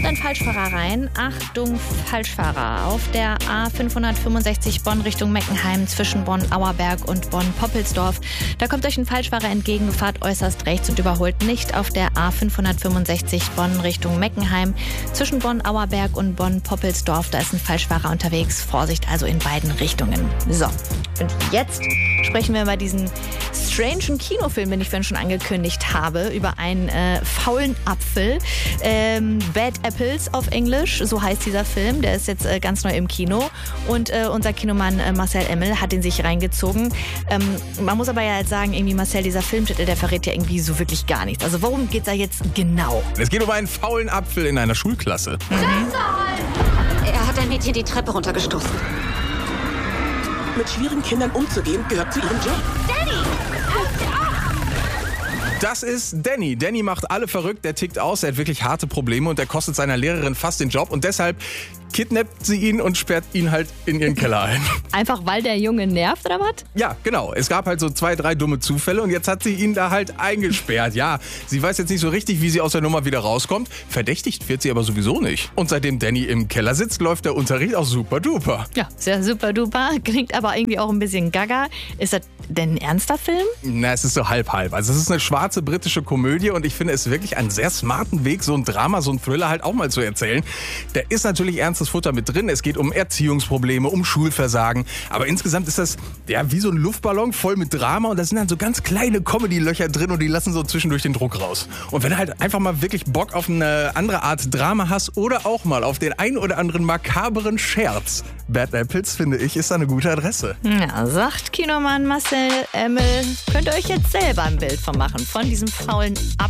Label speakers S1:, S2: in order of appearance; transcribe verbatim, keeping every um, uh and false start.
S1: Ein Falschfahrer rein. Achtung, Falschfahrer. Auf der A fünfhundertfünfundsechzig Bonn Richtung Meckenheim zwischen Bonn-Auerberg und Bonn-Poppelsdorf. Da kommt euch ein Falschfahrer entgegen, fahrt äußerst rechts und überholt nicht auf der A fünfhundertfünfundsechzig Bonn Richtung Meckenheim zwischen Bonn-Auerberg und Bonn-Poppelsdorf. Da ist ein Falschfahrer unterwegs. Vorsicht also in beiden Richtungen. So, und jetzt sprechen wir über diesen strangen Kinofilm, den ich vorhin schon angekündigt habe, über einen äh, faulen Apfel. Ähm, Bad Apples auf Englisch, so heißt dieser Film. Der ist jetzt äh, ganz neu im Kino. Und äh, unser Kinomann äh, Marcel Emmel hat ihn sich reingezogen. Ähm, man muss aber ja jetzt sagen, irgendwie Marcel, dieser Filmtitel, der verrät ja irgendwie so wirklich gar nichts. Also worum geht's da jetzt genau?
S2: Es geht um einen faulen Apfel in einer Schulklasse.
S3: Mhm. Er hat ein Mädchen die Treppe runtergestoßen.
S4: Mit schwierigen Kindern umzugehen, gehört zu ihrem Job.
S3: Danny!
S2: Das ist Danny. Danny macht alle verrückt, der tickt aus, er hat wirklich harte Probleme und der kostet seiner Lehrerin fast den Job und deshalb kidnappt sie ihn und sperrt ihn halt in ihren Keller ein.
S1: Einfach weil der Junge nervt, oder was?
S2: Ja, genau. Es gab halt so zwei, drei dumme Zufälle und jetzt hat sie ihn da halt eingesperrt. Ja, sie weiß jetzt nicht so richtig, wie sie aus der Nummer wieder rauskommt. Verdächtigt wird sie aber sowieso nicht. Und seitdem Danny im Keller sitzt, läuft der Unterricht auch super duper.
S1: Ja, sehr super duper. Klingt aber irgendwie auch ein bisschen gaga. Ist das denn ein ernster Film?
S2: Na, es ist so halb-halb. Also es ist eine schwarze britische Komödie und ich finde es wirklich einen sehr smarten Weg, so ein Drama, so ein Thriller halt auch mal zu erzählen. Der ist natürlich ernstes Futter mit drin. Es geht um Erziehungsprobleme, um Schulversagen. Aber insgesamt ist das ja wie so ein Luftballon voll mit Drama und da sind dann so ganz kleine Comedy-Löcher drin und die lassen so zwischendurch den Druck raus. Und wenn du halt einfach mal wirklich Bock auf eine andere Art Drama hast oder auch mal auf den ein oder anderen makaberen Scherz, Bad Apples, finde ich, ist da eine gute Adresse.
S1: Ja, sagt Kinomann Marcel Emmel. Könnt ihr euch jetzt selber ein Bild von machen, von diesem faulen Apfel.